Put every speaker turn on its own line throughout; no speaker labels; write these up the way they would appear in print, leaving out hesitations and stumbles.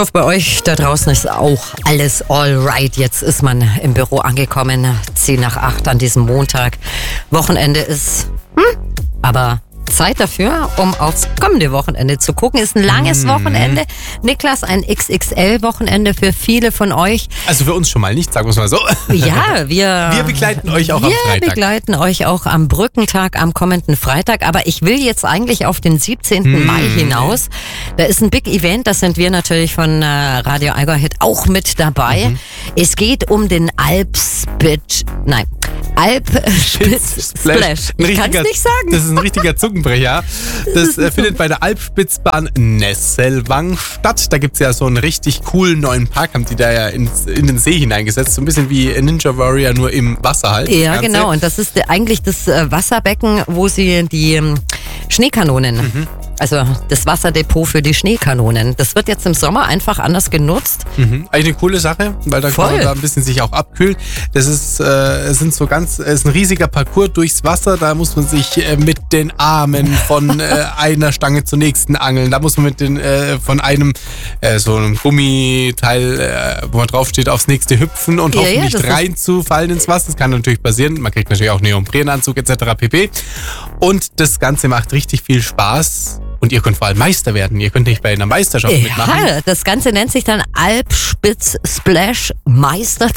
hoffe, bei euch da draußen ist auch alles alright. Jetzt ist man im Büro angekommen, 7:50 an diesem Montag. Wochenende ist, aber Zeit dafür, um aufs kommende Wochenende zu gucken. Ist ein langes Wochenende. Niklas, ein XXL-Wochenende für viele von euch.
Also für uns schon mal nicht, sagen wir es mal so.
Ja, wir
begleiten euch auch am Freitag.
Wir begleiten euch auch am Brückentag, am kommenden Freitag. Aber ich will jetzt eigentlich auf den 17. Mai hinaus. Da ist ein Big Event, da sind wir natürlich von Radio Allgäu-Hit auch mit dabei. Es geht um den Alpspitz-Splash. Ich kann es nicht sagen.
Das ist ein richtiger Zungenbrecher. Das findet bei der Alpspitzbahn Nesselwang statt. Da gibt es ja so einen richtig coolen neuen Park, haben die da ja in den See hineingesetzt. So ein bisschen wie Ninja Warrior, nur im Wasser halt.
Ja, genau. Und das ist eigentlich das Wasserbecken, wo sie die Schneekanonen, also das Wasserdepot für die Schneekanonen, das wird jetzt im Sommer einfach anders genutzt.
Eigentlich eine coole Sache, weil da kann man da ein bisschen sich auch abkühlen. Das ist, es ist ein riesiger Parcours durchs Wasser. Da muss man sich mit den Armen von einer Stange zur nächsten angeln. Da muss man von einem so einem Gummiteil, wo man draufsteht, aufs nächste hüpfen und hoffen, nicht reinzufallen ins Wasser. Das kann natürlich passieren. Man kriegt natürlich auch Neoprenanzug etc. pp. Und das Ganze macht richtig viel Spaß. Und ihr könnt vor allem Meister werden. Ihr könnt nicht bei einer Meisterschaft mitmachen.
Ja, das Ganze nennt sich dann Alpspitz-Splash Meister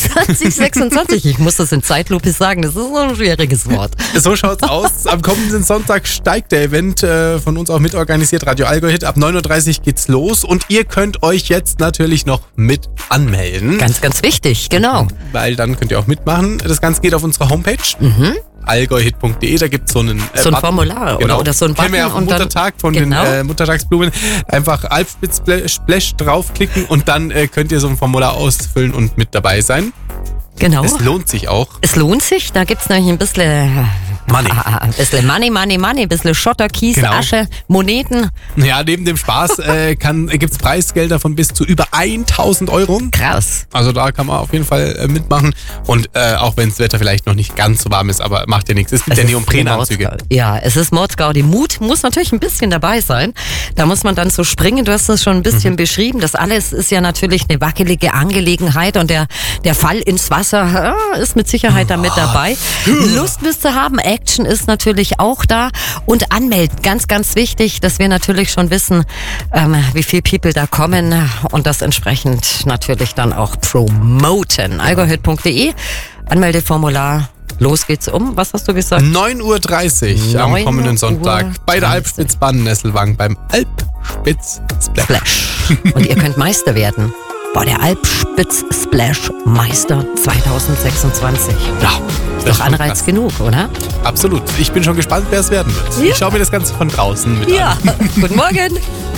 2026. Ich muss das in Zeitlupe sagen, das ist so ein schwieriges Wort.
So schaut's aus. Am kommenden Sonntag steigt der Event, von uns auch mitorganisiert, Radio Allgäu-Hit. Ab 9:30 Uhr geht's los und ihr könnt euch jetzt natürlich noch mit anmelden.
Ganz, ganz wichtig, genau.
Weil dann könnt ihr auch mitmachen. Das Ganze geht auf unserer Homepage. allgäu-hit.de, da gibt es so ein
Formular oder so ein Button.
Kennen wir ja auf dem Muttertag von den Muttertagsblumen. Einfach Alpspitz-Splash draufklicken und dann könnt ihr so ein Formular ausfüllen und mit dabei sein.
Genau.
Es lohnt sich auch.
Es lohnt sich, da gibt es nämlich ein bisschen
Money.
Ein bisschen Money, ein bisschen Schotter, Kies, Asche, Moneten.
Ja, neben dem Spaß gibt es Preisgelder von bis zu über 1.000 Euro.
Krass.
Also da kann man auf jeden Fall mitmachen. Und auch wenn das Wetter vielleicht noch nicht ganz so warm ist, aber macht ja nichts. Es gibt ja Neoprenanzüge.
Ja, es ist Mordsgaudi. Mut muss natürlich ein bisschen dabei sein. Da muss man dann so springen. Du hast das schon ein bisschen beschrieben. Das alles ist ja natürlich eine wackelige Angelegenheit und der Fall ins Wasser ist mit Sicherheit da mit dabei. Lust müsst ihr haben. Action ist natürlich auch da. Und anmelden, ganz, ganz wichtig, dass wir natürlich schon wissen, wie viele People da kommen und das entsprechend natürlich dann auch promoten. allgäu-hit.de, Anmeldeformular. Los geht's was hast du gesagt?
9:30 Uhr am kommenden Sonntag bei der Alpspitzbahn Nesselwang beim Alpspitz-Splash.
Und ihr könnt Meister werden. Der Alpspitz-Splash Meister 2026.
Ja,
ist doch Anreiz genug, oder?
Absolut. Ich bin schon gespannt, wer es werden wird. Ja. Ich schaue mir das Ganze von draußen mit an.
Ja, guten Morgen.